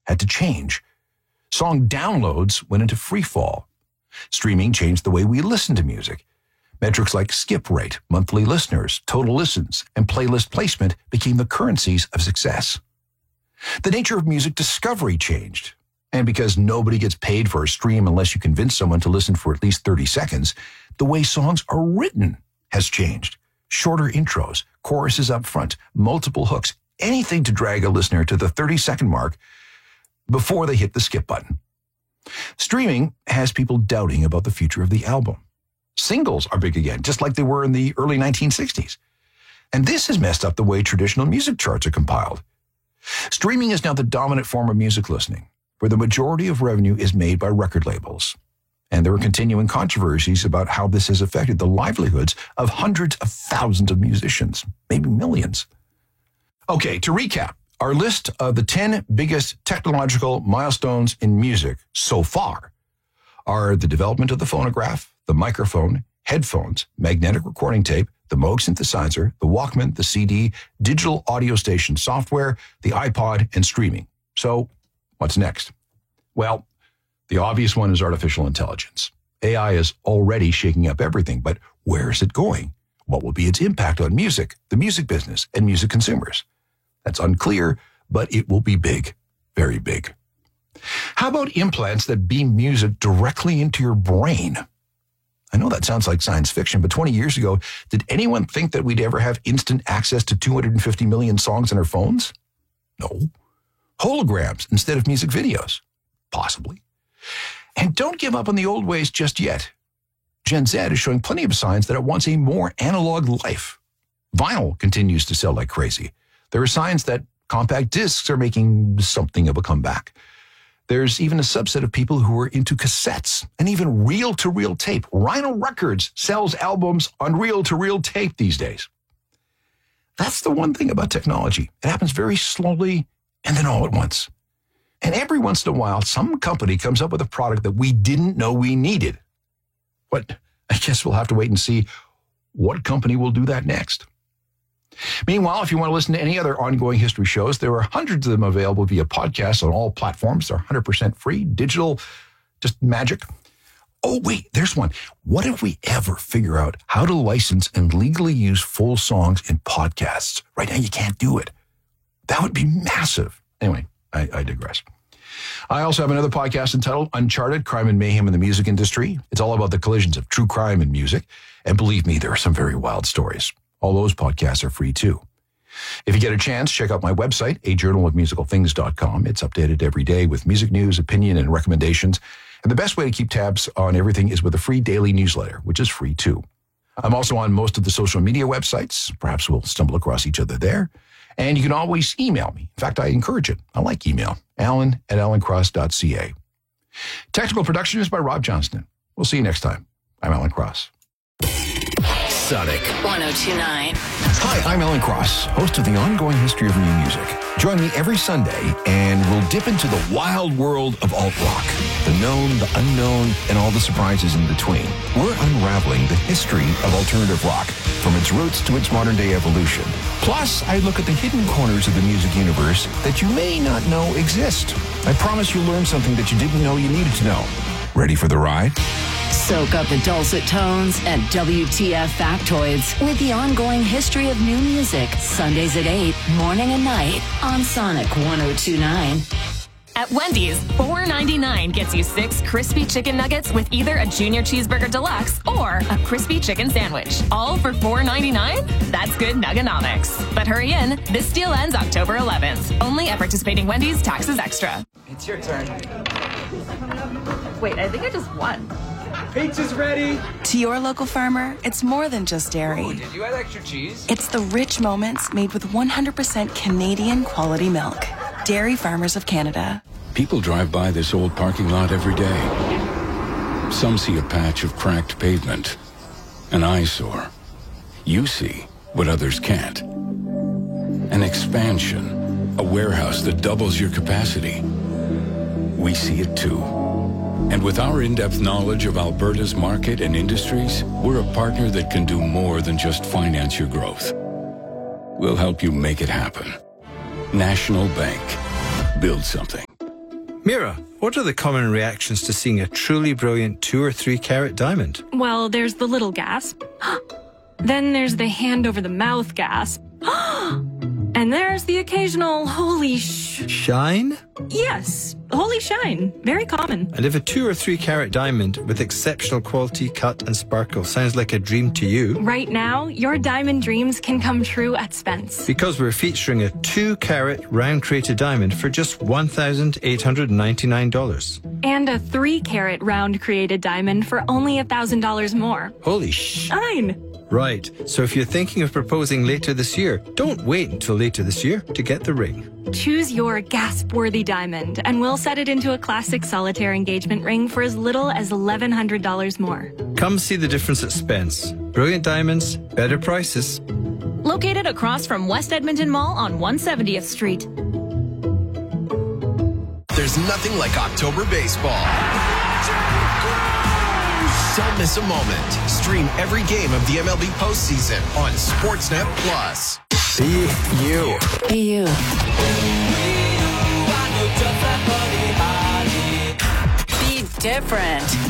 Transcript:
had to change. Song downloads went into free fall. Streaming changed the way we listen to music. Metrics like skip rate, monthly listeners, total listens, and playlist placement became the currencies of success. The nature of music discovery changed. And because nobody gets paid for a stream unless you convince someone to listen for at least 30 seconds, the way songs are written has changed. Shorter intros, choruses up front, multiple hooks, anything to drag a listener to the 30-second mark before they hit the skip button. Streaming has people doubting about the future of the album. Singles are big again, just like they were in the early 1960s. And this has messed up the way traditional music charts are compiled. Streaming is now the dominant form of music listening, where the majority of revenue is made by record labels. And there are continuing controversies about how this has affected the livelihoods of hundreds of thousands of musicians, maybe millions. Okay, to recap, our list of the 10 biggest technological milestones in music so far are the development of the phonograph, the microphone, headphones, magnetic recording tape, the Moog synthesizer, the Walkman, the CD, digital audio station software, the iPod, and streaming. So, what's next? Well, the obvious one is artificial intelligence. AI is already shaking up everything, but where is it going? What will be its impact on music, the music business, and music consumers? That's unclear, but it will be big, very big. How about implants that beam music directly into your brain? I know that sounds like science fiction, but 20 years ago, did anyone think that we'd ever have instant access to 250 million songs on our phones? No. Holograms instead of music videos? Possibly. And don't give up on the old ways just yet. Gen Z is showing plenty of signs that it wants a more analog life. Vinyl continues to sell like crazy. There are signs that compact discs are making something of a comeback. There's even a subset of people who are into cassettes and even reel-to-reel tape. Rhino Records sells albums on reel-to-reel tape these days. That's the one thing about technology. It happens very slowly and then all at once. And every once in a while, some company comes up with a product that we didn't know we needed. But I guess we'll have to wait and see what company will do that next. Meanwhile, if you want to listen to any other ongoing history shows, there are hundreds of them available via podcasts on all platforms. They're 100% free, digital, just magic. Oh, wait, there's one. What if we ever figure out how to license and legally use full songs in podcasts? Right now, you can't do it. That would be massive. Anyway, I digress. I also have another podcast entitled Uncharted, Crime and Mayhem in the Music Industry. It's all about the collisions of true crime and music. And believe me, there are some very wild stories. All those podcasts are free too. If you get a chance, check out my website, ajournalofmusicalthings.com. It's updated every day with music news, opinion, and recommendations. And the best way to keep tabs on everything is with a free daily newsletter, which is free too. I'm also on most of the social media websites. Perhaps we'll stumble across each other there. And you can always email me. In fact, I encourage it. I like email. alan@alancross.ca. Technical production is by Rob Johnston. We'll see you next time. I'm Alan Cross. Sonic 102.9. Hi, I'm Alan Cross, host of the Ongoing History of New Music. Join me every Sunday, and we'll dip into the wild world of alt-rock, the known, the unknown, and all the surprises in between. We're unraveling the history of alternative rock, from its roots to its modern-day evolution. Plus, I look at the hidden corners of the music universe that you may not know exist. I promise you'll learn something that you didn't know you needed to know. Ready for the ride? Soak up the dulcet tones and WTF factoids with the ongoing history of new music. Sundays at 8, morning and night on Sonic 102.9. At Wendy's, $4.99 gets you 6 crispy chicken nuggets with either a Junior Cheeseburger Deluxe or a crispy chicken sandwich. All for $4.99? That's good nuggonomics. But hurry in, this deal ends October 11th. Only at participating Wendy's, taxes extra. It's your turn. Wait, I think I just won. Pizza's ready. To your local farmer, it's more than just dairy. Oh, did you add extra cheese? It's the rich moments made with 100% Canadian quality milk. Dairy Farmers of Canada. People drive by this old parking lot every day. Some see a patch of cracked pavement, an eyesore. You see what others can't. An expansion, a warehouse that doubles your capacity. We see it too. And with our in-depth knowledge of Alberta's market and industries, we're a partner that can do more than just finance your growth. We'll help you make it happen. National Bank. Build something. Mira, what are the common reactions to seeing a truly brilliant 2 or 3 carat diamond? Well, there's the little gasp. Then there's the hand over the mouth gasp. And there's the occasional holy shine? Yes, holy shine. Very common. And if a 2 or 3 carat diamond with exceptional quality, cut and sparkle sounds like a dream to you, right now, your diamond dreams can come true at Spence. Because we're featuring a 2 carat round crated diamond for just $1,899. And a 3 carat round created diamond for only $1,000 more. Holy shine. Right. So if you're thinking of proposing later this year, don't wait until later this year to get the ring. Choose your gasp-worthy diamond, and we'll set it into a classic solitaire engagement ring for as little as $1,100 more. Come see the difference at Spence. Brilliant diamonds, better prices. Located across from West Edmonton Mall on 170th Street. There's nothing like October baseball. Don't miss a moment. Stream every game of the MLB postseason on Sportsnet Plus. Be you. Be you. Be different.